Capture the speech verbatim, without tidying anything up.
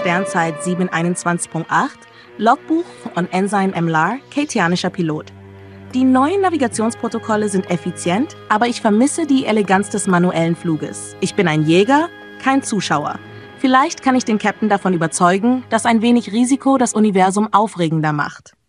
Sternzeit sieben einundzwanzig Punkt acht, Logbuch von Ensign M L A R, keynesianischer Pilot. Die neuen Navigationsprotokolle sind effizient, aber ich vermisse die Eleganz des manuellen Fluges. Ich bin ein Jäger, kein Zuschauer. Vielleicht kann ich den Captain davon überzeugen, dass ein wenig Risiko das Universum aufregender macht.